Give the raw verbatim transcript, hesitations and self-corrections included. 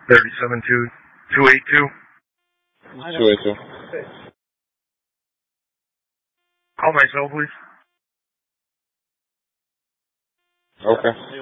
thirty-seven two two eight two. two eight two. Call myself, please. Okay.